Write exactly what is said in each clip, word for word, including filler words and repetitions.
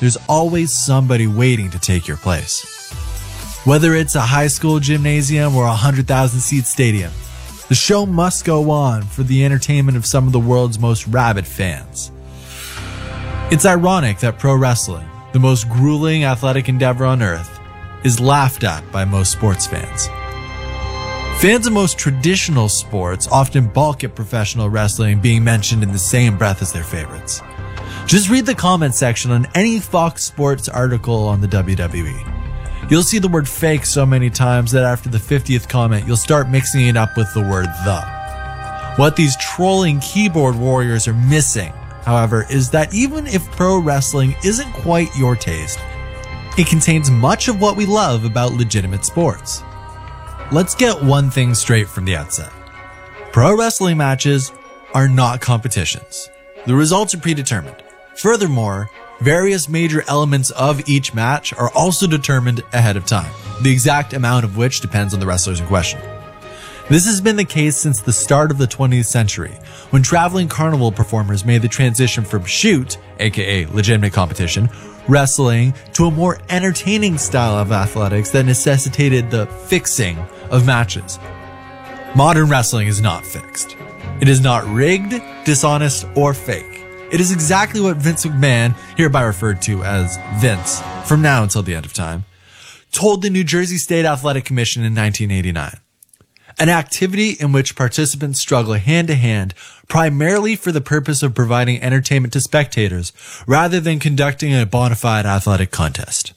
there's always somebody waiting to take your place. Whether it's a high school gymnasium or a one hundred thousand seat stadium, the show must go on for the entertainment of some of the world's most rabid fans. It's ironic that pro wrestling, the most grueling athletic endeavor on earth, is laughed at by most sports fans. Fans of most traditional sports often balk at professional wrestling being mentioned in the same breath as their favorites. Just read the comment section on any Fox Sports article on the W W E. You'll see the word fake so many times that after the fiftieth comment, you'll start mixing it up with the word the. What these trolling keyboard warriors are missing, however, is that even if pro wrestling isn't quite your taste, it contains much of what we love about legitimate sports. Let's get one thing straight from the outset. Pro wrestling matches are not competitions. The results are predetermined. Furthermore, various major elements of each match are also determined ahead of time, the exact amount of which depends on the wrestlers in question. This has been the case since the start of the twentieth century, when traveling carnival performers made the transition from shoot, aka legitimate competition, wrestling, to a more entertaining style of athletics that necessitated the fixing of matches. Modern wrestling is not fixed. It is not rigged, dishonest, or fake. It is exactly what Vince McMahon, hereby referred to as Vince, from now until the end of time, told the New Jersey State Athletic Commission in nineteen eighty-nine. An activity in which participants struggle hand to hand, primarily for the purpose of providing entertainment to spectators, rather than conducting a bona fide athletic contest.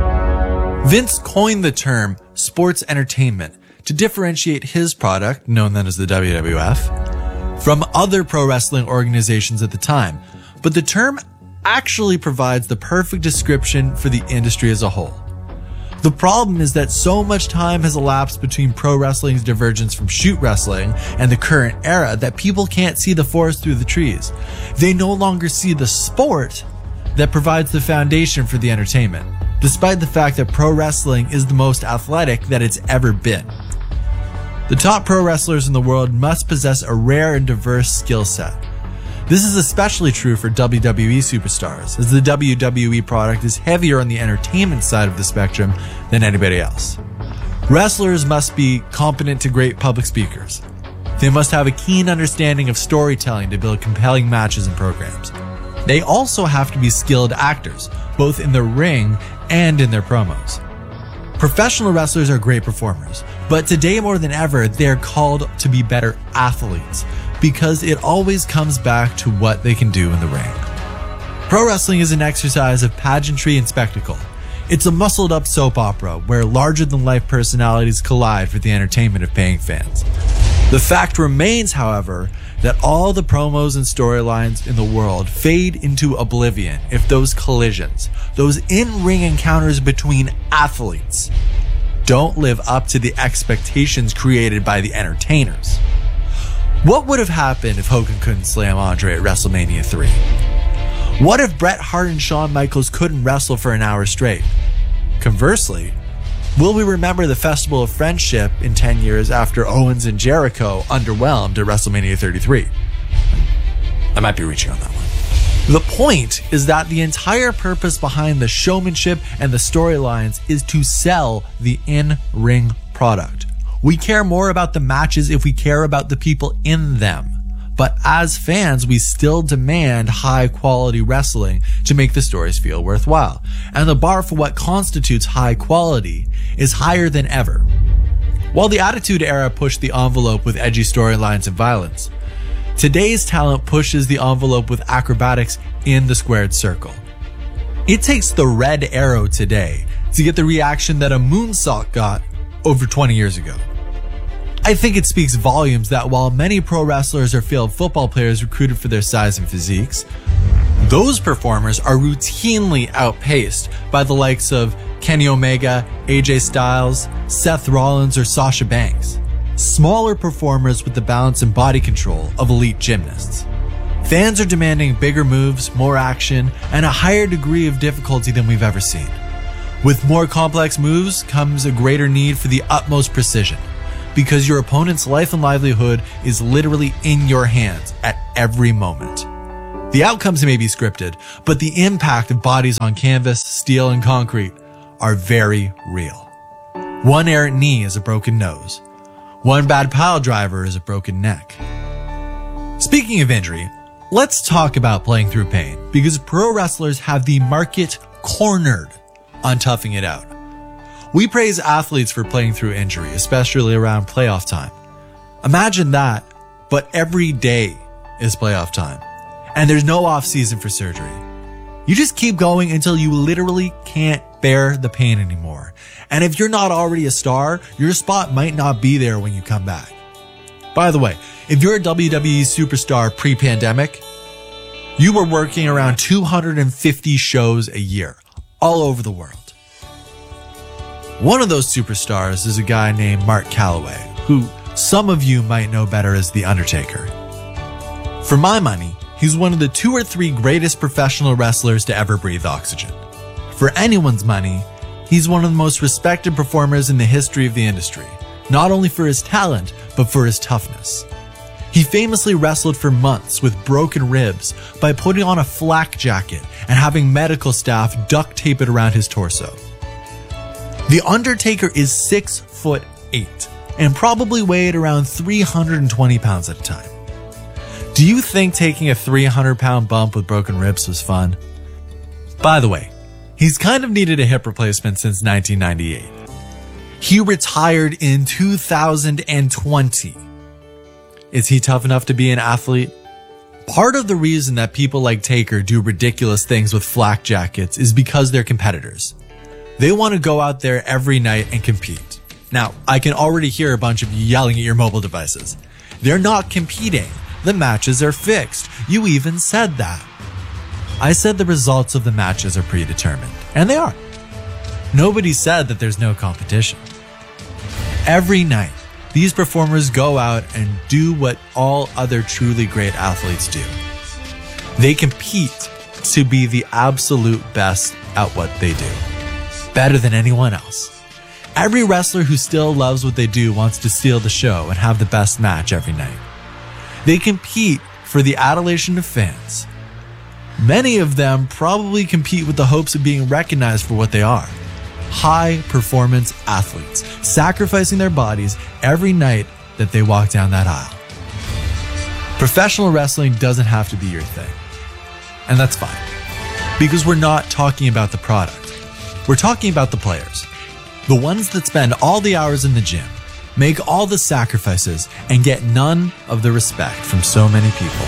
Vince coined the term sports entertainment to differentiate his product, known then as the W W F, from other pro wrestling organizations at the time, but the term actually provides the perfect description for the industry as a whole. The problem is that so much time has elapsed between pro wrestling's divergence from shoot wrestling and the current era that people can't see the forest through the trees. They no longer see the sport that provides the foundation for the entertainment, despite the fact that pro wrestling is the most athletic that it's ever been. The top pro wrestlers in the world must possess a rare and diverse skill set. This is especially true for W W E superstars, as the W W E product is heavier on the entertainment side of the spectrum than anybody else. Wrestlers must be competent to great public speakers. They must have a keen understanding of storytelling to build compelling matches and programs. They also have to be skilled actors, both in the ring and in their promos. Professional wrestlers are great performers, but today more than ever, they're called to be better athletes, because it always comes back to what they can do in the ring. Pro wrestling is an exercise of pageantry and spectacle. It's a muscled up soap opera where larger than life personalities collide for the entertainment of paying fans. The fact remains, however, that all the promos and storylines in the world fade into oblivion if those collisions, those in-ring encounters between athletes, don't live up to the expectations created by the entertainers. What would have happened if Hogan couldn't slam Andre at WrestleMania three? What if Bret Hart and Shawn Michaels couldn't wrestle for an hour straight? Conversely, will we remember the Festival of Friendship in ten years after Owens and Jericho underwhelmed at WrestleMania thirty-three? I might be reaching on that one. The point is that the entire purpose behind the showmanship and the storylines is to sell the in-ring product. We care more about the matches if we care about the people in them. But as fans, we still demand high quality wrestling to make the stories feel worthwhile. And the bar for what constitutes high quality is higher than ever. While the Attitude Era pushed the envelope with edgy storylines and violence, today's talent pushes the envelope with acrobatics in the squared circle. It takes the Red Arrow today to get the reaction that a moonsault got over twenty years ago. I think it speaks volumes that while many pro wrestlers are failed football players recruited for their size and physiques, those performers are routinely outpaced by the likes of Kenny Omega, A J Styles, Seth Rollins, or Sasha Banks, smaller performers with the balance and body control of elite gymnasts. Fans are demanding bigger moves, more action, and a higher degree of difficulty than we've ever seen. With more complex moves comes a greater need for the utmost precision, because your opponent's life and livelihood is literally in your hands at every moment. The outcomes may be scripted, but the impact of bodies on canvas, steel, and concrete are very real. One errant knee is a broken nose. One bad pile driver is a broken neck. Speaking of injury, let's talk about playing through pain, because pro wrestlers have the market cornered on toughing it out. We praise athletes for playing through injury, especially around playoff time. Imagine that, but every day is playoff time, and there's no off season for surgery. You just keep going until you literally can't bear the pain anymore. And if you're not already a star, your spot might not be there when you come back. By the way, if you're a W W E superstar pre-pandemic, you were working around two hundred fifty shows a year, all over the world. One of those superstars is a guy named Mark Calaway, who some of you might know better as The Undertaker. For my money, he's one of the two or three greatest professional wrestlers to ever breathe oxygen. For anyone's money, he's one of the most respected performers in the history of the industry, not only for his talent, but for his toughness. He famously wrestled for months with broken ribs by putting on a flak jacket and having medical staff duct tape it around his torso. The Undertaker is six foot eight and probably weighed around three hundred twenty pounds at a time. Do you think taking a three hundred pound bump with broken ribs was fun? By the way, he's kind of needed a hip replacement since nineteen ninety-eight. He retired in two thousand twenty. Is he tough enough to be an athlete? Part of the reason that people like Taker do ridiculous things with flak jackets is because they're competitors. They want to go out there every night and compete. Now, I can already hear a bunch of you yelling at your mobile devices. They're not competing. The matches are fixed. You even said that. I said the results of the matches are predetermined, and they are. Nobody said that there's no competition. Every night, these performers go out and do what all other truly great athletes do. They compete to be the absolute best at what they do. Better than anyone else. Every wrestler who still loves what they do wants to steal the show and have the best match every night. They compete for the adulation of fans. Many of them probably compete with the hopes of being recognized for what they are. High-performance athletes, sacrificing their bodies every night that they walk down that aisle. Professional wrestling doesn't have to be your thing. And that's fine. Because we're not talking about the product. We're talking about the players. The ones that spend all the hours in the gym, make all the sacrifices, and get none of the respect from so many people.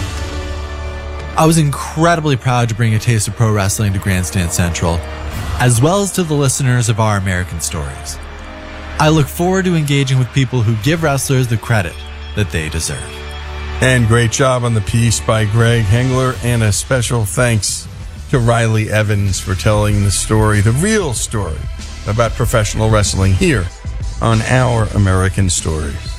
I was incredibly proud to bring a taste of pro wrestling to Grandstand Central, as well as to the listeners of Our American Stories. I look forward to engaging with people who give wrestlers the credit that they deserve. And great job on the piece by Greg Hengler, and a special thanks to Riley Evans for telling the story, the real story about professional wrestling here on Our American Stories.